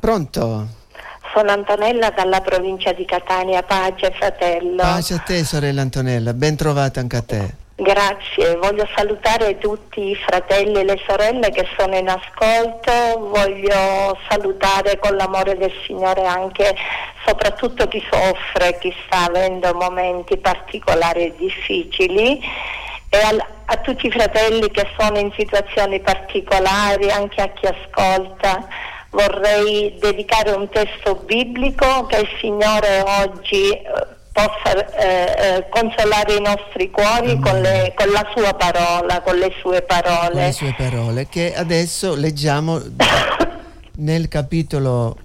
Pronto? Sono Antonella dalla provincia di Catania. Pace, fratello. Pace a te, sorella Antonella, ben trovata anche a te. Grazie, voglio salutare tutti i fratelli e le sorelle che sono in ascolto, voglio salutare con l'amore del Signore anche soprattutto chi soffre, chi sta avendo momenti particolari e difficili, e a tutti i fratelli che sono in situazioni particolari, anche a chi ascolta. Vorrei dedicare un testo biblico che il Signore oggi possa consolare i nostri cuori con la sua parola, con le sue parole. Con le sue parole, che adesso leggiamo nel capitolo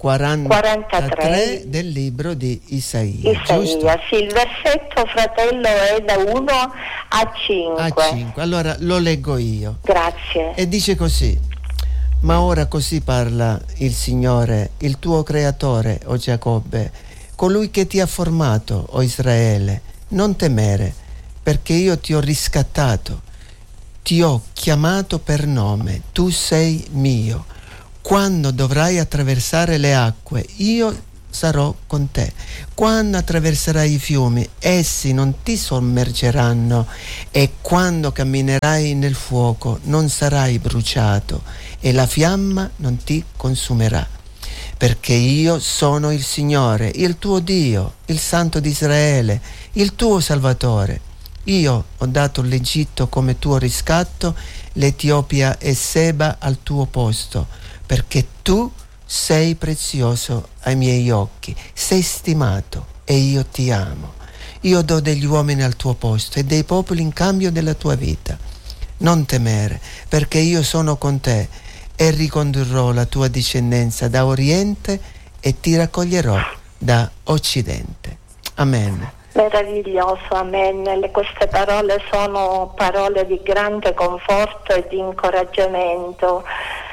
43 del libro di Isaia. Giusto? Sì, il versetto, fratello, è da 1 a 5. A 5, allora lo leggo io. Grazie. E dice così: ma ora così parla il Signore, il tuo creatore, o Giacobbe, colui che ti ha formato, o Israele. Non temere, perché io ti ho riscattato, ti ho chiamato per nome, tu sei mio. Quando dovrai attraversare le acque, io sarò con te. Quando attraverserai i fiumi, essi non ti sommergeranno, e quando camminerai nel fuoco, non sarai bruciato, e la fiamma non ti consumerà. Perché io sono il Signore, il tuo Dio, il Santo di Israele, il tuo Salvatore. Io ho dato l'Egitto come tuo riscatto, l'Etiopia e Seba al tuo posto, perché tu sei prezioso ai miei occhi, sei stimato e io ti amo. Io do degli uomini al tuo posto e dei popoli in cambio della tua vita. Non temere, perché io sono con te e ricondurrò la tua discendenza da oriente e ti raccoglierò da occidente. Amen. Meraviglioso, amen. Queste parole sono parole di grande conforto e di incoraggiamento.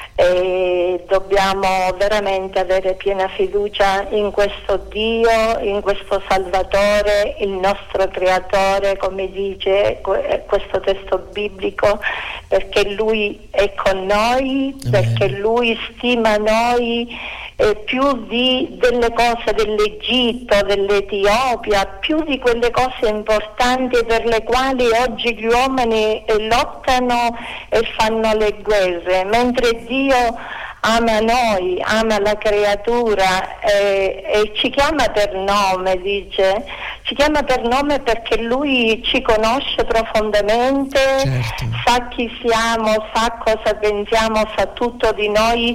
E dobbiamo veramente avere piena fiducia in questo Dio, in questo Salvatore, il nostro Creatore, come dice questo testo biblico, perché Lui è con noi, perché Lui stima noi più delle cose dell'Egitto, dell'Etiopia, più di quelle cose importanti per le quali oggi gli uomini lottano e fanno le guerre, mentre Dio ama noi, ama la creatura e ci chiama per nome, dice, ci chiama per nome perché Lui ci conosce profondamente, certo. Sa chi siamo, sa cosa pensiamo, sa tutto di noi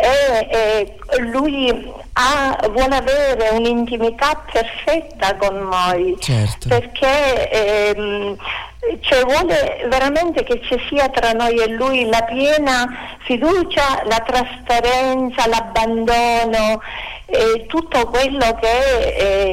e Lui vuole avere un'intimità perfetta con noi, certo. Perché vuole veramente che ci sia tra noi e Lui la piena fiducia, la trasparenza, l'abbandono, tutto quello che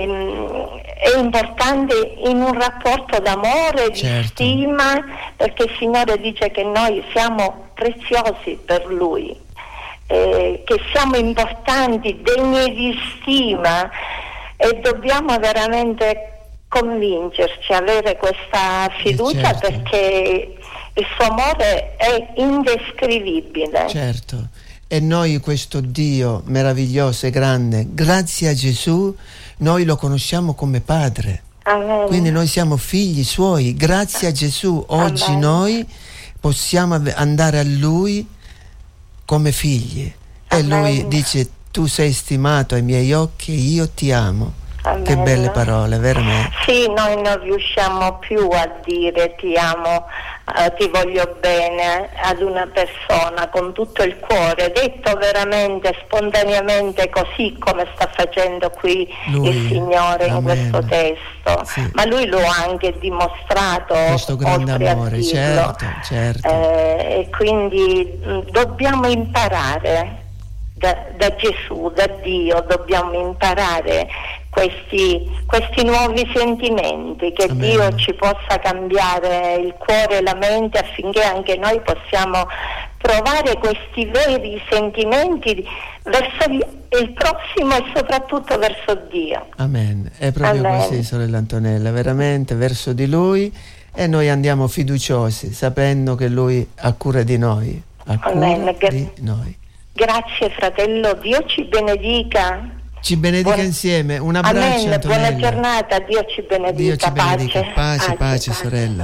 è importante in un rapporto d'amore, certo. Di stima, perché il Signore dice che noi siamo preziosi per Lui, che siamo importanti, degni di stima, e dobbiamo veramente convincerci, avere questa fiducia, certo. Perché il suo amore è indescrivibile. Certo, e noi questo Dio meraviglioso e grande, grazie a Gesù, noi lo conosciamo come Padre. Amen. Quindi noi siamo figli Suoi, grazie a Gesù oggi Amen. Noi possiamo andare a Lui come figli. Amen. E Lui dice: tu sei stimato ai miei occhi e io ti amo. Amen. Che belle parole, veramente. Sì, noi non riusciamo più a dire ti amo, ti voglio bene ad una persona con tutto il cuore, detto veramente spontaneamente, così come sta facendo qui Lui, il Signore in questo testo, sì. Ma Lui lo ha anche dimostrato, questo grande amore, certo. E quindi dobbiamo imparare da Gesù, da Dio, dobbiamo imparare questi nuovi sentimenti, che Amen. Dio ci possa cambiare il cuore e la mente affinché anche noi possiamo provare questi veri sentimenti verso il prossimo e soprattutto verso Dio. Amen. È proprio Amen. Così, sorella Antonella, veramente verso di Lui, e noi andiamo fiduciosi sapendo che Lui ha cura di noi, ha cura di noi. Grazie fratello, Dio ci benedica. Ci benedica insieme, un abbraccio. Amen. Antonella. Buona giornata, Dio ci benedica. Dio ci benedica. Pace, sorella.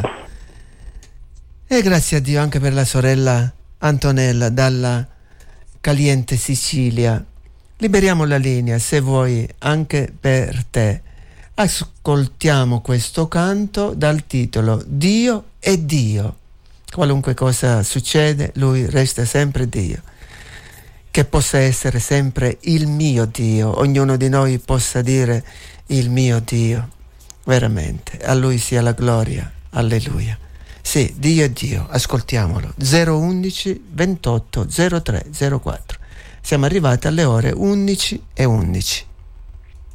E grazie a Dio anche per la sorella Antonella dalla caliente Sicilia. Liberiamo la linea, se vuoi, anche per te. Ascoltiamo questo canto dal titolo Dio è Dio. Qualunque cosa succede, Lui resta sempre Dio. Che possa essere sempre il mio Dio, ognuno di noi possa dire il mio Dio, veramente, a Lui sia la gloria, alleluia. Sì, Dio è Dio, ascoltiamolo. 011 28 03 04. Siamo arrivati alle ore 11:11.